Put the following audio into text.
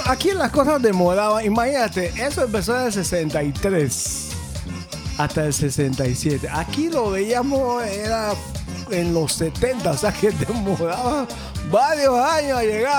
aquí las cosas demoraban. Imagínate, eso empezó en el 63 hasta el 67. Aquí lo veíamos, era en los 70, o sea que demoraba varios años a llegar.